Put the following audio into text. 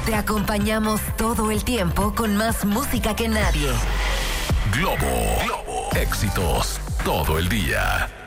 Te acompañamos todo el tiempo con más música que nadie. Globo. Éxitos todo el día.